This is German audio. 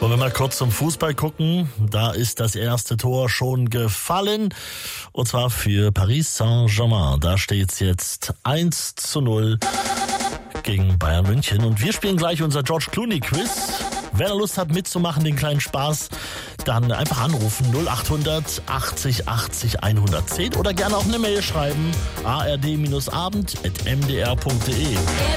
Und wenn wir kurz zum Fußball gucken, da ist das erste Tor schon gefallen. Und zwar für Paris Saint-Germain. Da steht's jetzt 1:0 gegen Bayern München. Und wir spielen gleich unser George Clooney Quiz. Wer Lust hat mitzumachen, den kleinen Spaß, dann einfach anrufen 0800 80 80 110 oder gerne auch eine Mail schreiben ard-abend@mdr.de.